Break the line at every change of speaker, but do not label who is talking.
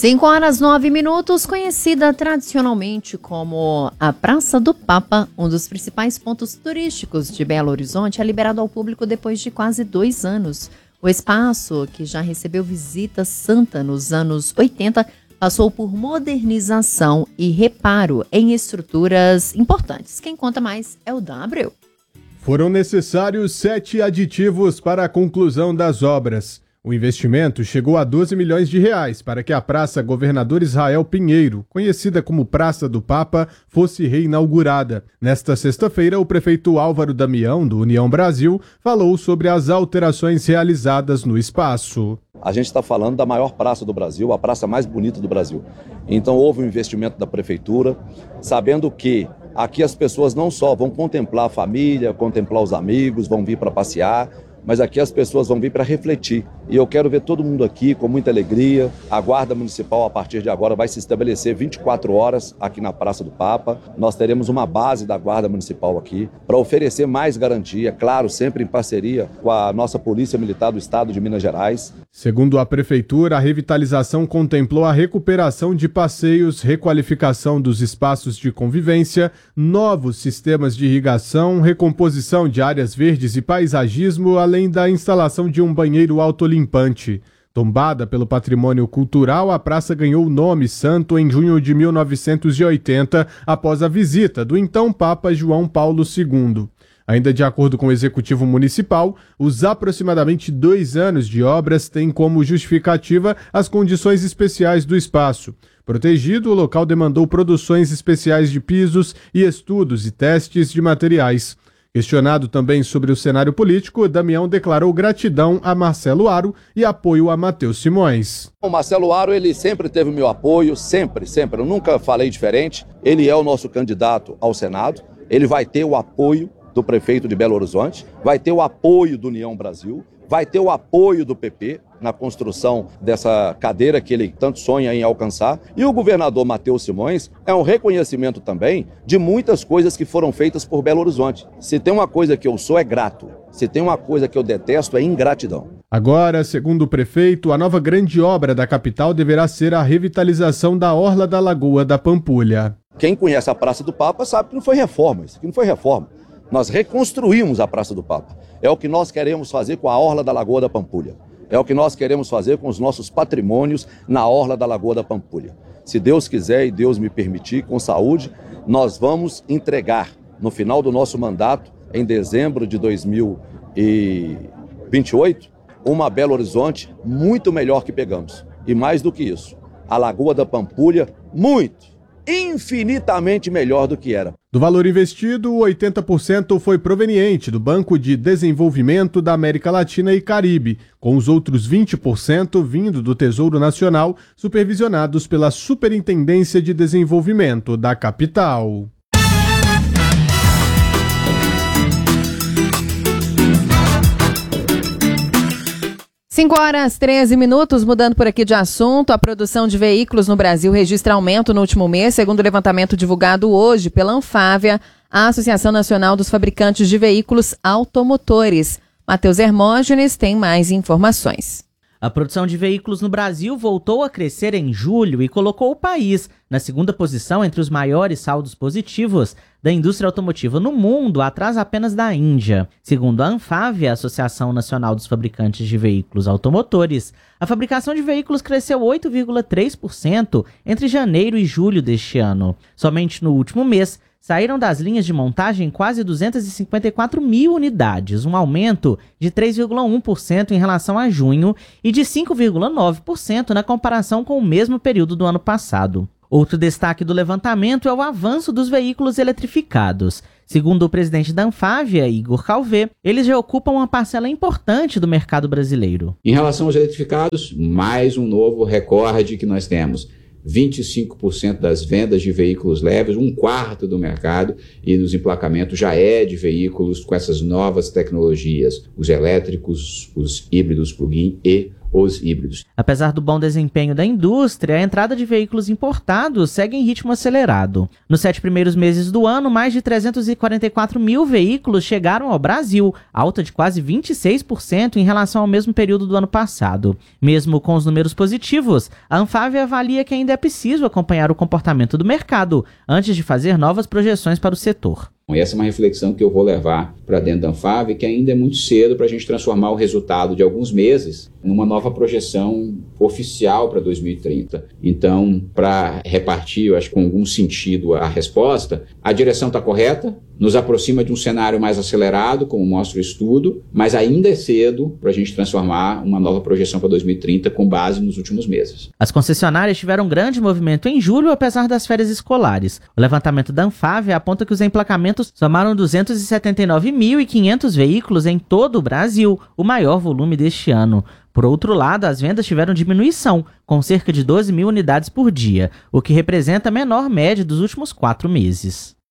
5h09, conhecida tradicionalmente como a Praça do Papa, um dos principais pontos turísticos de Belo Horizonte, é liberado ao público depois de quase 2 anos. O espaço, que já recebeu visita santa nos anos 80, passou por modernização e reparo em estruturas importantes. Quem conta mais é o Dan Abreu.
Foram necessários 7 aditivos para a conclusão das obras. O investimento chegou a 12 milhões de reais para que a Praça Governador Israel Pinheiro, conhecida como Praça do Papa, fosse reinaugurada. Nesta sexta-feira, o prefeito Álvaro Damião, do União Brasil, falou sobre as alterações realizadas no espaço.
A gente está falando da maior praça do Brasil, a praça mais bonita do Brasil. Então houve um investimento da prefeitura, sabendo que aqui as pessoas não só vão contemplar a família, contemplar os amigos, vão vir para passear, mas aqui as pessoas vão vir para refletir. E eu quero ver todo mundo aqui com muita alegria. A Guarda Municipal, a partir de agora, vai se estabelecer 24 horas aqui na Praça do Papa. Nós teremos uma base da Guarda Municipal aqui para oferecer mais garantia, claro, sempre em parceria com a nossa Polícia Militar do Estado de Minas Gerais.
Segundo a Prefeitura, a revitalização contemplou a recuperação de passeios, requalificação dos espaços de convivência, novos sistemas de irrigação, recomposição de áreas verdes e paisagismo, além da instalação de um banheiro autolimpante. Tombada pelo patrimônio cultural, a praça ganhou o nome santo em junho de 1980, após a visita do então Papa João Paulo II. Ainda de acordo com o Executivo Municipal, os aproximadamente 2 anos de obras têm como justificativa as condições especiais do espaço. Protegido, o local demandou produções especiais de pisos e estudos e testes de materiais. Questionado também sobre o cenário político, Damião declarou gratidão a Marcelo Aro e apoio a Matheus Simões.
O Marcelo Aro, ele sempre teve meu apoio, sempre, eu nunca falei diferente. Ele é o nosso candidato ao Senado, ele vai ter o apoio do prefeito de Belo Horizonte, vai ter o apoio do União Brasil, vai ter o apoio do PP na construção dessa cadeira que ele tanto sonha em alcançar. E o governador Matheus Simões é um reconhecimento também de muitas coisas que foram feitas por Belo Horizonte. Se tem uma coisa que eu sou, é grato. Se tem uma coisa que eu detesto, é ingratidão.
Agora, segundo o prefeito, a nova grande obra da capital deverá ser a revitalização da orla da Lagoa da Pampulha.
Quem conhece a Praça do Papa sabe que não foi reforma, isso aqui não foi reforma. Nós reconstruímos a Praça do Papa. É o que nós queremos fazer com a orla da Lagoa da Pampulha. É o que nós queremos fazer com os nossos patrimônios na orla da Lagoa da Pampulha. Se Deus quiser e Deus me permitir, com saúde, nós vamos entregar no final do nosso mandato, em dezembro de 2028, uma Belo Horizonte muito melhor que pegamos. E mais do que isso, a Lagoa da Pampulha infinitamente melhor do que era.
Do valor investido, 80% foi proveniente do Banco de Desenvolvimento da América Latina e Caribe, com os outros 20% vindo do Tesouro Nacional, supervisionados pela Superintendência de Desenvolvimento da capital.
5h13, mudando por aqui de assunto. A produção de veículos no Brasil registra aumento no último mês, segundo o levantamento divulgado hoje pela Anfávia, a Associação Nacional dos Fabricantes de Veículos Automotores. Matheus Hermógenes tem mais informações.
A produção de veículos no Brasil voltou a crescer em julho e colocou o país na segunda posição entre os maiores saldos positivos da indústria automotiva no mundo, atrás apenas da Índia. Segundo a Anfávia, a Associação Nacional dos Fabricantes de Veículos Automotores, a fabricação de veículos cresceu 8,3% entre janeiro e julho deste ano. Somente no último mês, saíram das linhas de montagem quase 254 mil unidades, um aumento de 3,1% em relação a junho e de 5,9% na comparação com o mesmo período do ano passado. Outro destaque do levantamento é o avanço dos veículos eletrificados. Segundo o presidente da Anfávia, Igor Calvé, eles já ocupam uma parcela importante do mercado brasileiro.
Em relação aos eletrificados, mais um novo recorde que nós temos. 25% das vendas de veículos leves, 1/4 do mercado e dos emplacamentos já é de veículos com essas novas tecnologias, os elétricos, os híbridos plug-in e os híbridos.
Apesar do bom desempenho da indústria, a entrada de veículos importados segue em ritmo acelerado. Nos 7 primeiros meses do ano, mais de 344 mil veículos chegaram ao Brasil, alta de quase 26% em relação ao mesmo período do ano passado. Mesmo com os números positivos, a Anfavea avalia que ainda é preciso acompanhar o comportamento do mercado antes de fazer novas projeções para o setor.
Essa é uma reflexão que eu vou levar para dentro da Anfavea, que ainda é muito cedo para a gente transformar o resultado de alguns meses numa nova projeção oficial para 2030. Então, para repartir, eu acho com algum sentido a resposta, a direção está correta, nos aproxima de um cenário mais acelerado, como mostra o estudo, mas ainda é cedo para a gente transformar uma nova projeção para 2030 com base nos últimos meses.
As concessionárias tiveram grande movimento em julho, apesar das férias escolares. O levantamento da Anfavea aponta que os emplacamentos somaram 279.500 veículos em todo o Brasil, o maior volume deste ano. Por outro lado, as vendas tiveram diminuição, com cerca de 12 mil unidades por dia, o que representa a menor média dos últimos 4 meses.